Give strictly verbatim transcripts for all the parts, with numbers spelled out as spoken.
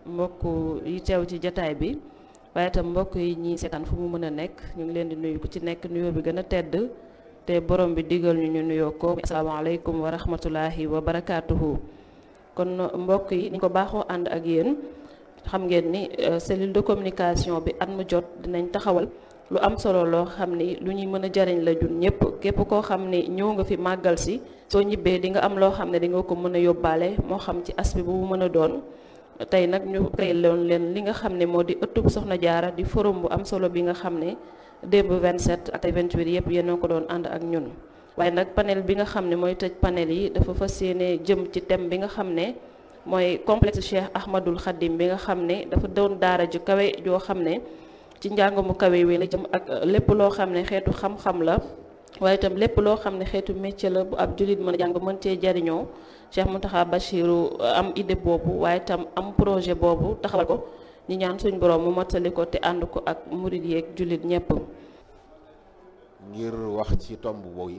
mbokk yi teew ci jataay bi waaye itam mbokk yi ñi seetaan fu mu mën a nekk ñu ngi leen di nuyu ku ci nekk nuyoo bi gën a tedd te borom bi digal ñu ñu nuyoo ko asalaamaaleykum wa rahmatulahi wa barakaatuhu. kon mbokk yi ni ko baaxoo ànd ak yéen xam ngeen ni cellule de communication bi at mu jot dinañ taxawal lu am solo loo xam ni lu ñuy mën a jariñ la jun ñëpp képp koo xam ni ñëw nga fi màggal si soo ñibbee di nga am loo xam ne di nga ko mën a yóbbaale moo xam ci aspect bu mu mën a doon. tey nag ñu créé loon leen li nga xam ne moo di ëttub Soxna Jaara di forum bu am solo bi nga xam ne démb vingt-sept ak vingt-huit yëpp yéen a ko doon ànd ak ñun. waaye nag panel bi nga xam ne mooy tëj panel yi dafa fas yéene jëm ci thème bi nga xam ne mooy complexe Cheikh Ahmadul Khadim bi nga xam ne dafa doon daara ju kawe joo xam ne ci njàng mu kawe wi la jëm ak lépp loo xam ne xeetu xam-xam la waaye itam lépp loo xam ne xeetu métier la bu ab jullit mën a jàng mën cee jariñoo Cheikh Mountakha Bachirou am idée boobu waaye itam am projet boobu taxawal ko ñu ñaan suñ borom mu mottali ko te ànd ko ak murid yeeg jullit ñépp ngir wax ci tomb boobu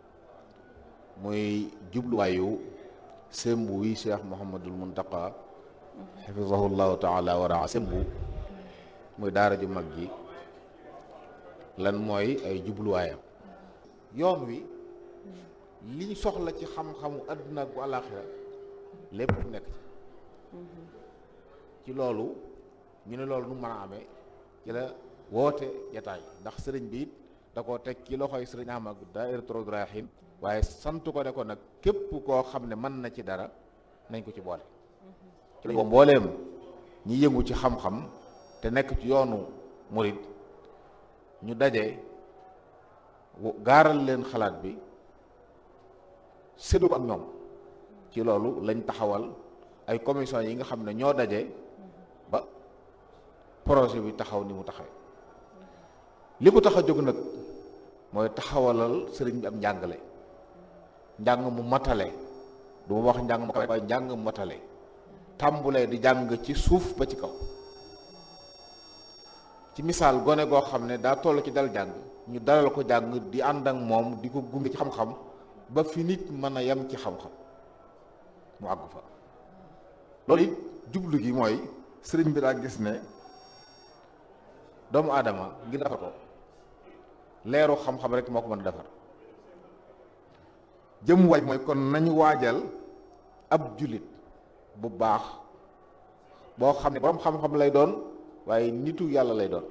muy jubluwaayu sembu wi Cheikh Mouhamadul Mountakha xafizahullahu taala wa raa sembu muy daara ju mag ji lan mooy ay jubluwaayam yoon wi liñ soxla ci xam-xamu àdduna ak bu àllaaxira lépp nekk ci ci loolu ñu ne loolu nu mën a amee ci la woote jataay ndax sëriñ bi it da koo teg ci loxoy sëriñ Ahmad Daahiratoul Rayahin waaye sant ko ne ko nag képp koo xam ne mën na ci dara nañ ko ci boole ci lañ ko mbooleem ñi yëngu ci xam-xam te nekk ci yoonu murid ñu daje gaaral leen xalaat bi séddu ak ñoom ci loolu lañ taxawal ay commission yi nga xam ne ñoo daje ba projet bi taxaw ni mu taxawee li ko tax a jóg nag mooy taxawalal sëriñ bi am njàngale njàng mu matale du ma wax njàng mu kawe waaye njàng mu matale tàmbulee di jàng ci suuf ba ci kaw ci misaal gone goo xam ne daa toll ci dal jàng ñu dalal ko jàng di ànd ak moom di ko gunge ci xam-xam ba fi nit mën a yem ci xam-xam mu àggu fa loolu it jublu gi mooy sëriñ bi daa gis ne doomu aadama ngir defar ko leeru xam-xam rek moo ko mën a defar jëm waay mooy kon nañu waajal ab jullit bu baax boo xam ne boroom xam-xam lay doon waaye nitu yàlla lay doon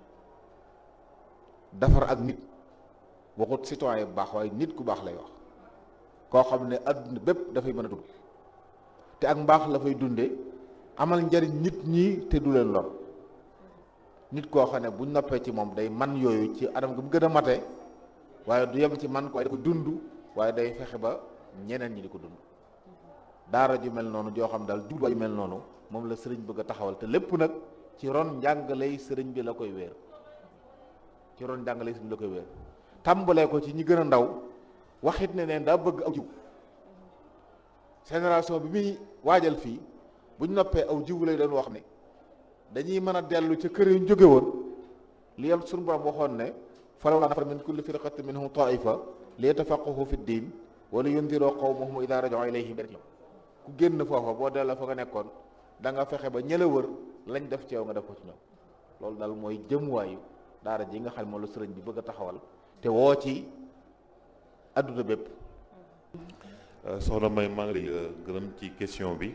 defar ak nit waxut citoyen bu baax waaye nit ku baax lay wax koo xam ne adduna bépp dafay mën a dund te ak mbaax la fay dunde amal njariñ nit ñi te du leen lor nit koo xam ne buñ noppee ci moom day man yooyu ci anam gi mu gën a mate waaye du yem ci man ko waaye da ko dund waaye day fexe ba ñeneen ñi di ko dund daara ju mel noonu joo xam daal jubluwaay ju mel noonu moom la sëriñ bëgg a taxawal te lépp nag ci ron njàngaley sëriñ bi la koy wéer ci ron njàngaley sëriñ bi la koy wéer tàmbalee ko ci ñi gën a ndaw waxit ne neen daa bëgg aw jiw génération bi muy waajal fii buñ noppee aw jiw lay doon wax ne dañuy mën a dellu ca kër yu ñu jóge woon li yam suñu borom waxoon ne falawlaa nafara min kulli firqatin minhum taifa li yatafaqqahu fi ddin wa li yundiroo qawmahum idaa raja'uu ilayhim ku génn foofa boo delloo fa nga nekkoon da nga fexe ba ñëla wër lañ def ci yow nga def ko ci ñoom loolu daal mooy jëmuwaayu daara ji nga xam ne moom la sëriñ bi bëgg a taxawal te woo ci adduna bépp. soxna May maa ngi lay gërëm ci question bi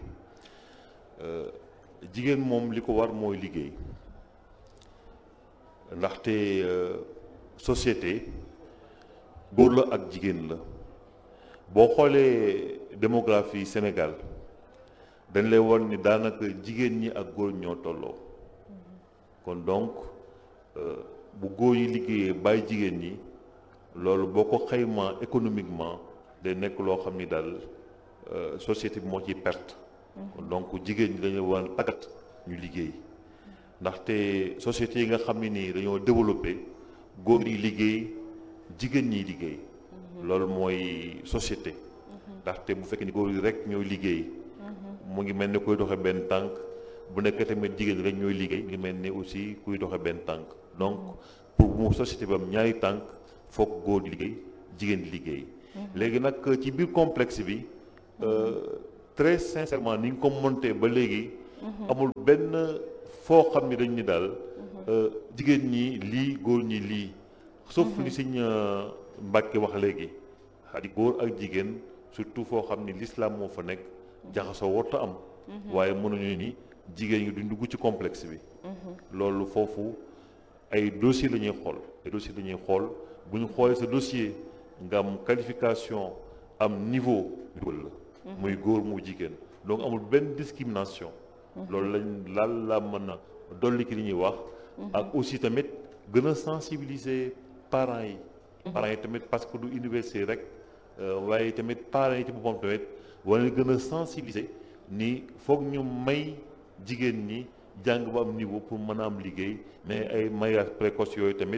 jigéen moom li ko war mooy liggéey ndaxte société góor la ak jigéen la boo xoolee démographie Sénégal dañ lay won ni daanaka jigéen ñi ak góor ñoo tolloo kon donc bu góor yi liggéeyee bàyyi jigéen ñi loolu boo ko xaymaa économiquement day nekk loo xam ni daal société bi moo ciy perte kon donc jigéen ñi dañu war a tàggat ñu liggéey ndaxte société yi nga xam ne nii dañoo développé góor yi liggéey jigéen ñi liggéey loolu mooy société ndaxte bu fekkee ni góor yi rek ñooy liggéey mu ngi mel ni kuy doxe benn tànk bu nekkee tamit jigéen rek ñooy liggéey mu ngi mel ni aussi kuy doxe benn tànk donc pour mu société bi am ñaari tànk foog góor di liggéey jigéen di liggéey léegi nag ci biir complexe bi très sincèrement ni ñu ko monté ba léegi amul benn foo xam ni dañ ni daal jigéen ñi lii góor ñi lii sauf li Sëñ Mbàkke wax léegi xadi góor ak jigéen surtout foo xam ni l'islam moo fa nekk jaxasoo warta am waaye mënuñu ni jigéen ñi duñ dugg ci complexe bi loolu foofu ay dossier la ñuy xool ay dossier la ñuy xool bu ñu xoolee sa dossier nga am qualification am niveau dugal la muy góor mu jigéen donc amul benn discrimination loolu lañ laal la mën a dolli ki li ñuy wax ak aussi tamit gën a sensibiliser parents yi parents yi tamit parce que du université rek waaye tamit parents yi ci boppam tamit war na gën a sensibiliser ni foog ñu may jigéen ñi jàng ba am niveau pour mën a am liggéey mais ay mariage précoce yooyu tamit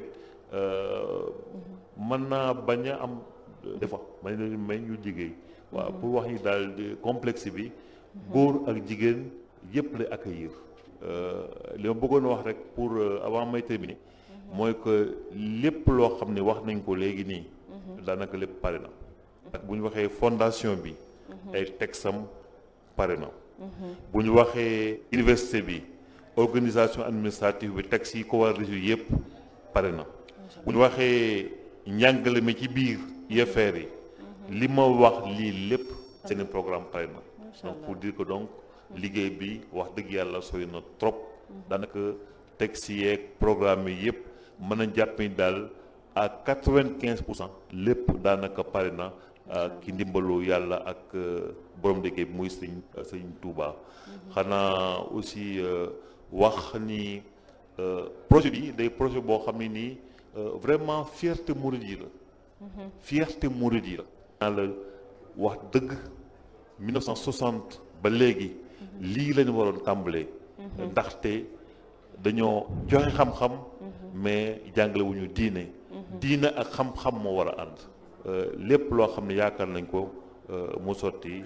mën naa bañ a am des fois may leen may ñu liggéey waaw pour wax ni daal complexe bi góor ak jigéen yëpp lay accueillir li ma bëggoon wax rek pour avant may terminer mooy que lépp loo xam ne wax nañ ko léegi nii daanaka lépp pare na ak bu ñu waxee fondation bi ay texam pare na bu ñu waxee université bi organisation administrative bi texte yi ko war a résoudre yëpp pare na bu ñu waxee njàngale mi ci biir I F R yi li ma wax lii lépp seen programme pare na donc pour dire que donc liggéey bi wax dëgg yàlla sori na trop daanaka texte yeeg programme yi yëpp mën a jàpp ni daal à quatre-vingt-quinze pour cent lépp daanaka pare na ki ndimbalu yàlla ak borom liggéey bi muy sëñ sëñ Touba xanaa aussi wax ni projet bi day projet boo xam ne nii vraiment fierté mouride yi la fierté mouride yi la naa la wax dëgg mille neuf cent soixante ba léegi lii lañu waroon tàmbalee ndaxte dañoo joxe xam-xam mais jàngale wu ñu diine diine ak xam-xam moo war a ànd lépp loo xam ne yaakaar nañ ko mu sotti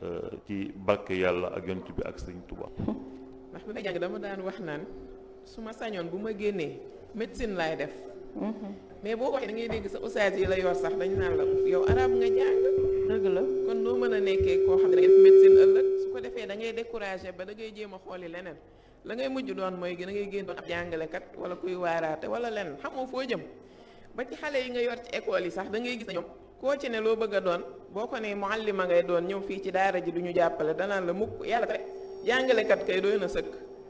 ci barke yàlla ak yonent bi ak Sëriñ Tuubaa ndax bi may jàng dama daan wax naan su ma sañoon bu ma génnee médecine laay def mais boo ko waxee da ngay dégg sa ustaas yi la yor sax dañu naan la yow arab nga jàng dëgg la kon noo mën a nekkee koo xam ne da ngay def médecine ëllëg su ko defee da ngay découragé ba da ngay jéem a xooli leneen la ngay mujj doon mooy da ngay génn doon ab jàngalekat wala kuy waaraate wala leneen xamoo foo jëm ba ci xale yi nga yor ci école yi sax da ngay gis na ñoom koo ci ne loo bëgg a doon boo ko ne muallima ngay doon ñëw fii ci daara ji du ñu jàppale danaan la mukk yàlla tere jàngalekat kay doy na sëkk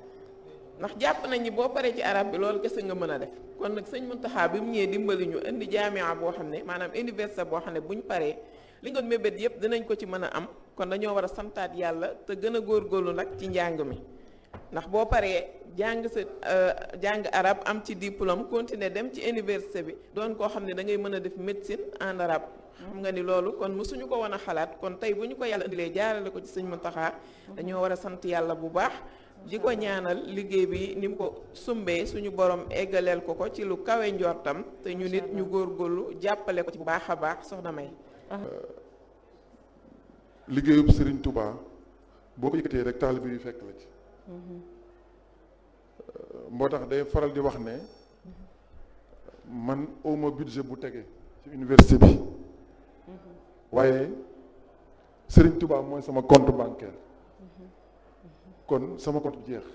ndax jàpp nañ ni boo paree ci arab bi loolu kese nga mën a def kon nag sëñ Muntaxa bi mu ñëwee dimbali ñu indi jaamia boo xam ne maanaam université boo xam ne buñ paree li nga doon mébét yëpp dinañ ko ci mën a am kon dañoo war a santaat yàlla te gën a góorgóorlu nag ci njàng mi ndax boo paree jàng sa jàng arab am ci diplôme continuer dem ci université bi doon koo xam ne da ngay mën a def médecine en arabe xam nga ni loolu kon mësuñu ko woon a xalaat kon tey bu ñu ko yàlla indilee jaarale ko ci sëñ Muntaxa dañoo war a sant yàlla bu baax di ko ñaanal liggéey bi ni mu ko sumbee suñu borom eggaleel ko ko ci lu kawe njortam te ñu nit ñu góorgóorlu jàppale ko ci bu baax a baax soxna May. liggéeyub Serigne Touba boo ko yëkkatee rek taalibe yu fekk la ci. moo tax day faral di wax ne man awma budget bu tege ci université bi waaye Serigne Touba mooy sama compte bancaire. kon sama compte bu jeex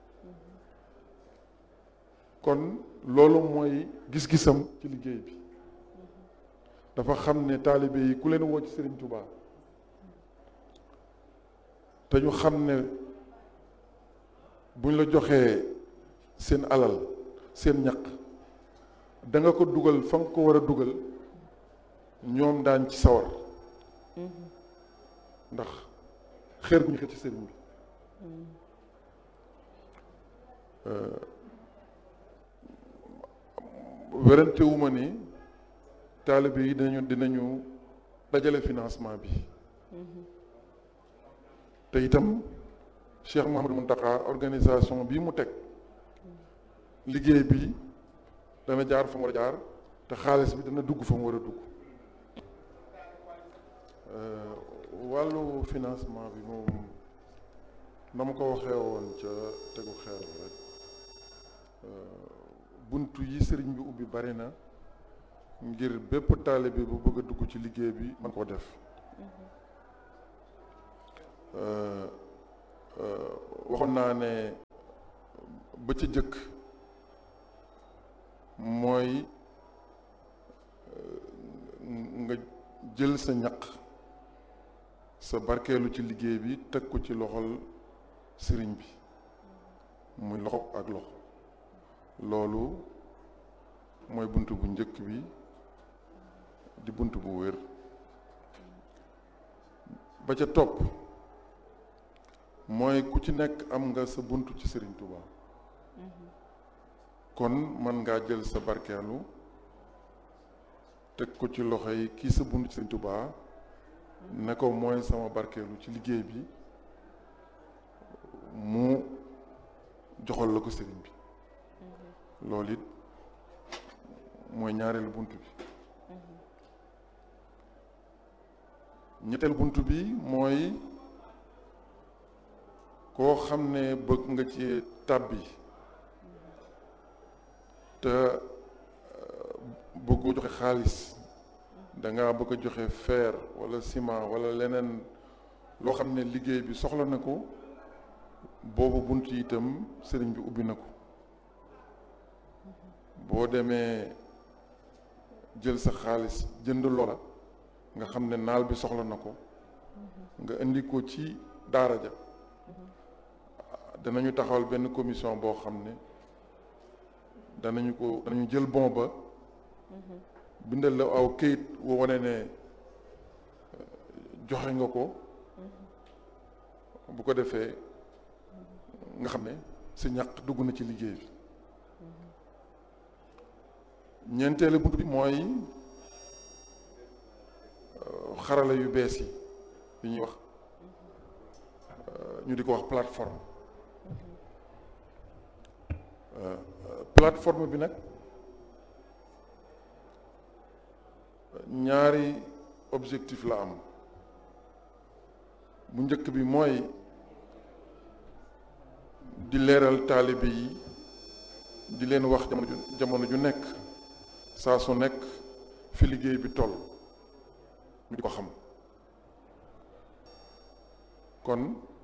kon loolu mooy gis-gisam ci liggéey bi dafa xam ne taalibe yi ku leen woo ci Serigne Touba te ñu xam ne buñ la joxee seen alal seen ñaq da nga ko dugal fa nga ko war a dugal ñoom daañ ci sawar ndax xeer gu ñu xet ci sëriñ bi werante wu ma ni taalibe yi dinañu dinañu dajale financement bi te itam Cheikh Mouhamadou Mountakha organisation bi mu teg liggéey bi dana jaar fa mu war a jaar te xaalis bi dana dugg fa mu war a dugg wàllu financement bi moom na ma ko waxee woon ca tegu xeer rek buntu yi sëriñ bi ubbi bari na ngir bépp taalibe bu bëgg a dugg ci liggéey bi man koo def waxoon naa ne ba ca jëkk mooy nga jël sa ñaq sa barkeelu ci liggéey bi teg ko ci loxol sëriñ bi muy loxo ak loxo loolu mooy bunt bu njëkk bi di bunt bu wér ba ca topp mooy ku ci nekk am nga sa bunt ci sëriñ Touba kon man ngaa jël sa barkeelu teg ko ci loxo yi kii sa bunt ci sëriñ Touba ne ko mooy sama barkeelu ci liggéey bi mu joxal la ko sëriñ bi loolu it mooy ñaareelu bunt bi ñetteel bunt bi mooy koo xam ne bëgg nga ci tàbbi te bëggoo joxe xaalis danga bëgg a joxe fer wala ciment wala leneen loo xam ne liggéey bi soxla na ko boobu bunt yi itam sëriñ bi ubbi na ko boo demee jël sa xaalis jënd loola nga xam ne naal bi soxla na ko nga indi ko ci daara ja danañu taxawal benn commission boo xam ne danañu ko danañu jël bon ba bindal la aw këyit woo wane ne joxe nga ko bu ko defee nga xam ne sa ñaq dugg na ci liggéey bi ñeenteelu bunt bi mooy xarala yu bees yi yi ñuy wax ñu di ko wax plateforme plateforme bi nag ñaari objectif la am bu njëkk bi mooy di leeral taalibe yi di leen wax jamono ju jamono ju nekk saa su nekk fi liggéey bi toll ñu di ko xam kon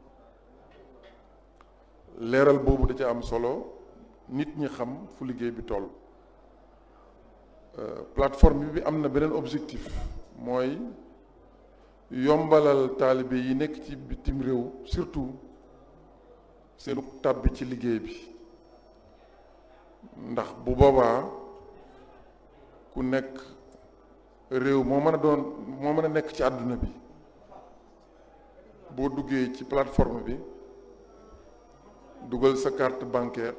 leeral boobu da ca am solo nit ñi xam fu liggéey bi toll plateforme bi am na beneen objectif mooy yombalal taalibe yi nekk ci bitim réew surtout seenu tàbbi ci liggéey bi ndax bu boobaa ku nekk réew moo mën a doon moo mën a nekk ci àdduna bi boo duggee ci plateforme bi dugal sa carte bancaire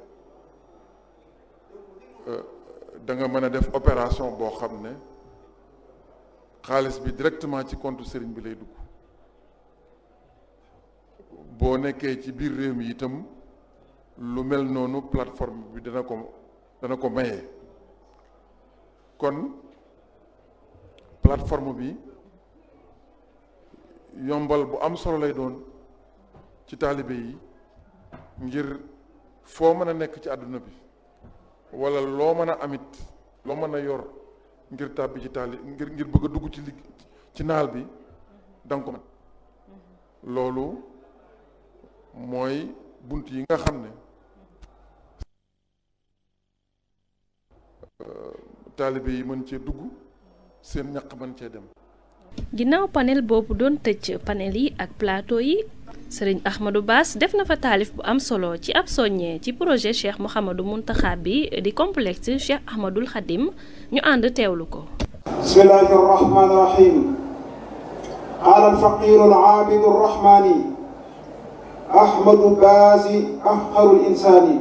da nga mën a def opération boo xam ne xaalis bi directement ci compte sëriñ bi lay dugg boo nekkee ci biir réew mi itam lu mel noonu plateforme bi dana ko dana ko maye kon plateforme bi yombal bu am solo lay doon ci taalibe yi ngir foo mën a nekk ci àdduna bi wala loo mën a amit loo mën a yor ngir tàbbi ci taali ngir ngir bëgg a dugg ci ligg ci naal bi danga ko mën loolu mooy bunt yi nga xam ne taalibe yi mën cee dugg seen ñaq mën cee dem. ginnaaw panel boobu doon tëj panel yi ak plateau yi sëriñ Ahmadou Bass def na fa taalif bu am solo ci ab soññee ci projet Cheikh Mouhamadou Mountakha bi di complexe Cheikh Ahmadoul Khadim ñu ànd teewlu ko. bismillahi rahmani rahim qaala alfaqiru alaabidu arrahmani Ahmadou Bass afqarul insaani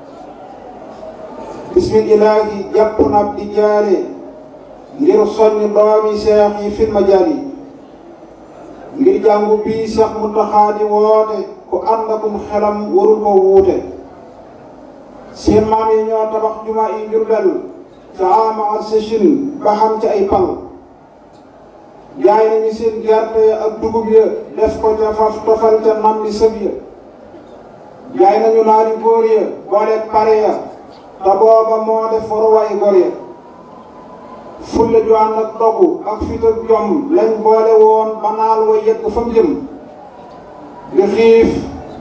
bismillahi jàpp na ab di jaare ngir soññ doomi seex yi fil majaali ngir jàngu bii Seex Muntaxaa di woote ku ànd akum xelam warul ko wuute seen maam yi ñoo tabax jumaa yi Jurbel ca ama ak sëchin ba xam ci ay pal jaay nañu seen gerte ya ak dugub ya def ko ca faf tofal ca nam li sëb ya jaay nañu naari góor ya booleeg pare ya te booba moo def waruwaay gor ya fulle ju ànd ak dogu ak fit ak jom lañ boole woon ba naal wa yegg fa mu jëm di xiif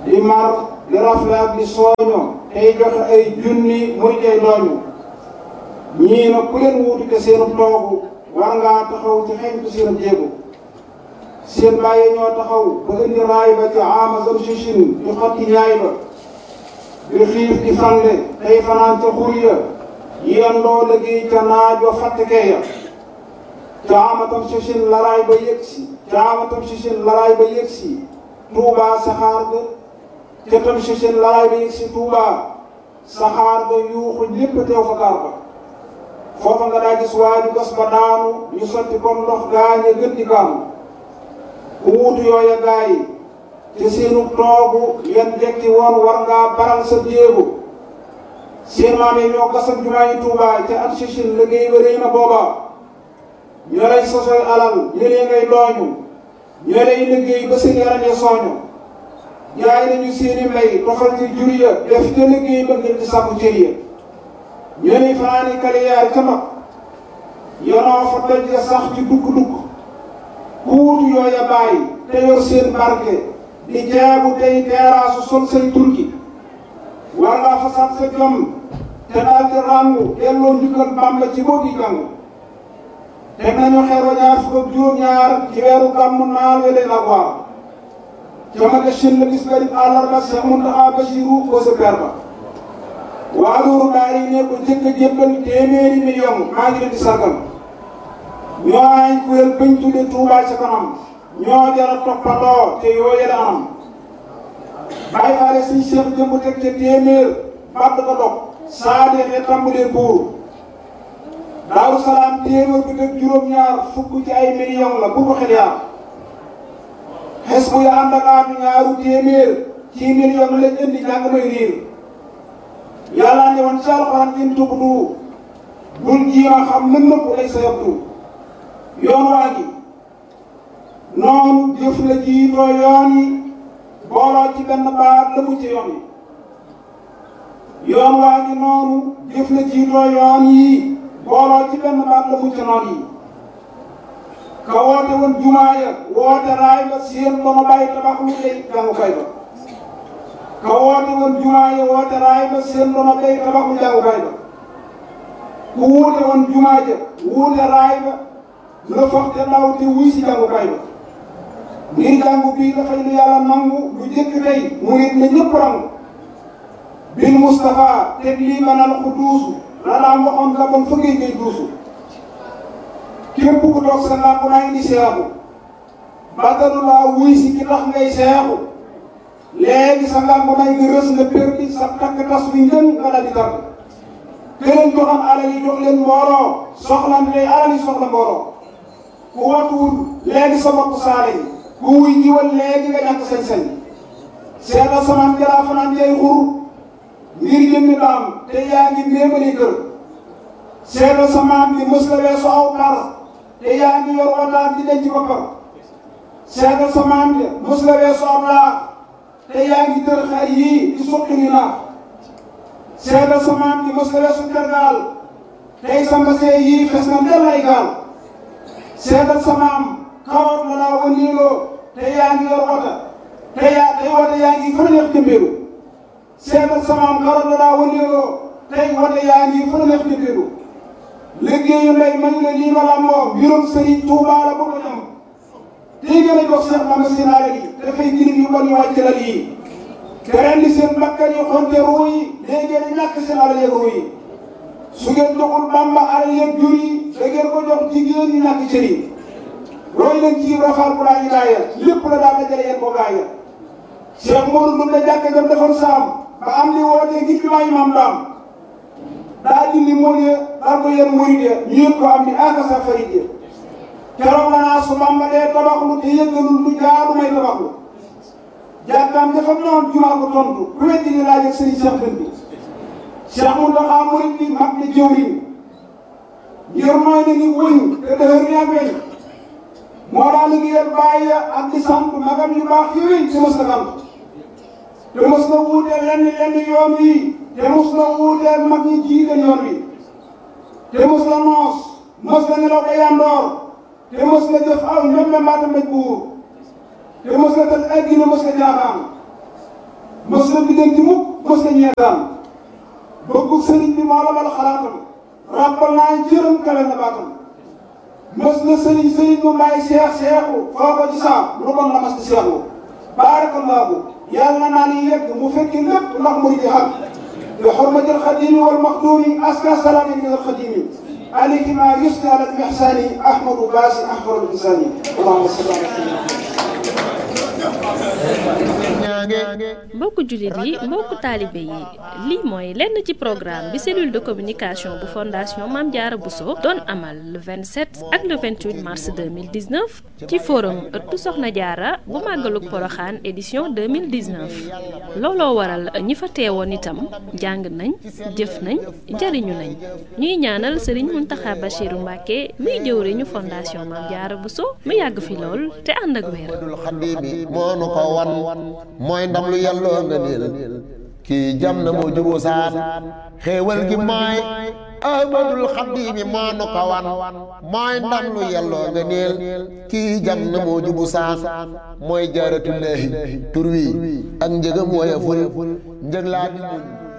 di mar di rafle ak di sooño tey joxe ay junni muy tey dooñu ñii nag ku leen wuutu te seenu toogu war ngaa taxaw ci xeñtu seen jéego seen bàyyi ñoo taxaw ba indi raay ba ci ama zam sichin di xotti ñaay ba di xiif di fande tey fanaan ca xur ya yendoo liggéey ca naaj wa fattikee ya ca ama tam sichin laraay ba yëg si ca ama tam sichin laraay ba yëg si Tuubaa saxaar ga ca tam sichin laraay ba yëg si Tuubaa saxaar ga yuuxu lépp teew fa gaar ba foofa nga daa gis waaju gas ba daanu ñu sotti comme ndox gaañe gën di kaanu ku wuutu yooya gaa yi te seenu toogu yan jekki woon war ngaa baral sa jéego seen maam yi ñoo gasam jumaa yi Tuubaa ca at sichin liggéey ba rëy na booba ñoo lay sosoy alal ñëlee ngay dooñu ñoo lay liggéey ba seen yaram ya sooñu jaay nañu seeni mbay tofal ci jur ya def te liggéey ba ngir di sàkku cër ya ñoo lay fanaani kaliyaar ca mag yonoo fa doj ya sax ci dugg-dugg ku wuutu yooya bàyyi te yor seen barke di jaabu tey teeraasu sol say turki war ngaa fasaat sa jom te daal di ràngu delloo njukkal Bàmba ci boo gi jàng teg nañu xeer wa ñaar fukk ak juróom-ñaar ci weeru gàmmu naal we leen ak waar ca ma gëstin la gis garib àllarba Seex Muntaxa Basiru ko sa per ba waa loolu daal yi ne ko jëkk a jébbal téeméeri million maa ngi leen di sargal ñoo ay kuréel bañ tudde Tuubaa ca kanam ñoo jara toppandoo te yoo yële anam bàyyi faale suñ seex jëmb teg ca téeméer badd ko dog saa deexee tàmbalee buur Daaru Salaam téeméer bi teg juróom-ñaar fukk ci ay million la bu ko xel yaar xes bu ya ànd ak aatu ñaaru téeméer ci million lañ indi jàng may riir yàlla ne woon ci alxuraan in tubdu bul jiima xam mën na ko lay sa yabdu yoon waa gi noonu jëf la jiitoo yoon yi booloo ci benn baat la mu ci yoon yi yoon waa gi noonu jëf la jiitoo yoon yi booloo ci benn baat la mu ci noon yi ka woote woon jumaa ya woote raay ba seen dono bàyyi tabax lu lay jàngukaay ba ka woote woon jumaa ya woote raay ba seen dono bàyyi tabax lu jàngukaay ba ku wuute woon jumaa ja wuute raay ba la foog te ndaw te wuy si jàngukaay ba ngir jàngu bii dafay lu yàlla nangu lu jëkk tey mu nit ne ñëpp rangu bil Mustafa teg lii manal ku duusu la daan waxoon la bon fa ngay ngay duusu képp ku toog sa làmp naa indi seexu bàttalu laa wuy si ki tax ngay seexu léegi sa làmp nay nga rës nga perdi sa takk tas bi njën nga dal di tar te leen joxoon alal yi jox leen mbooloo soxla ni day alal yi soxla mbooloo ku watuwul léegi sa bopp saale yi ku wuy jiwal léegi nga ñàkk sañ-sañ seetal samaan jalaa fanaan jay xur ngir jëmmi daam te yaa ngi méemali kër seetal samaan bi mës la weesu aw par te yaa ngi yor wataat di denc boppam seetal samaan bi mës la weesu aw laax te yaa ngi tër xar yii di suqi ni naax seetal samaan bi mës la weesu tergaal tey sa mbasee yii fes na ndel ay gaal seetal samaam karoot la laa wëndeeloo te yaa ngi yor wota te yaa tey wota yaa ngi fa neex jëmbeelu seetal samaam karoot la laa wëndeeloo tey wota yaa ngi fa neex jëmbeelu liggéeyu ndey man la lii ma làmboo mbirum Sëriñ Tuubaa la bëgg a ñam tey gën a jox Seex Bamba seen alal yi dafay jirim yu bon yu wàcc lal yi te rendi seen bakkan yi xonte ruu yi léegi ngeen ñàkk seen alal yeeg ruu yi su ngeen joxul Bamba alal yeeg jur yi da ngeen ko jox jigéen ñi ñàkk cër yi roy leen ci rafaal bu laa ilaaya lépp la daal dajale yéen ko gaaya Cheikh Modou Ndoum la jàkk gam defoon saam ba am li wootee ngir bi maay maam daam daa dindi mool ya daal ko yéen murid ya ñu yëg ko am ni akasa farid ya keroog la naa su Bamba dee tabaxlu te yëggalul lu jaadu may tabaxlu jàkkaam dafa noon jumaa ko tontu ku weddi ni laaj ak sëriñ Cheikh Dën bi Cheikh Mountakha murid bi mag ne jëwriñ ngir mooy na ni wëñ te dëhër ni ak weñ moo daa liggéeyal bàyyi ak di sant magam yu baax yooyu te mos na sant te mos na wuuteel lenn lenn yoon wi te mos na wuuteel mag ñi jiite yoon wi te mos na noos mos na nelaw ba yandoor te mos na jëf aw ñoom la mbaata mbéj buur te mos na tëj addina mos na jaaxaan mës la biddanti mukk mës la ñeetaan bëggu sëriñ bi moo la bal xalaatam ràbbal naa jërëm kale na baatam mës la sëriñ sëriñ bu may seex seexu foo ko ci saa lu bon la mas di seexu baarakallaahu yàlla naa ni yegg mu fekki lépp ndax murid yi xam bi xurmatil xadimi wal maxduumi aska salaami min al xadimi alayhi ma yusni ala al ihsani ahmadu baasi ahmadu insani allahumma salli ala mbokku jullit yi mbokku taalibe yi lii mooy lenn ci programme bi cellule de communication bu fondation Mame Diarra Bousso doon amal le vingt-sept ak le vingt-huit mars deux mille dix-neuf ci forum ëttu Soxna Diarra bu màggalug Poroxaan édition deux mille dix-neuf looloo waral ñi fa teewoon itam jàng nañ jëf nañ jariñu nañ ñuy ñaanal Serigne Mountakha Bachirou Mbacké miy jëwriñu fondation Mame Diarra Bousso mu yàgg fi lool te ànd ak wér. mooy ndam lu yàlloo nga niil kii jam na moo jubu saan xéewal gi mooy ahmadul xaddiimi moo nu ko wan mooy ndam lu yàlloo nga niil kii jam na moo jubu saan mooy jaaratullaahi tur wi ak njëgam woya ful njëg laa bi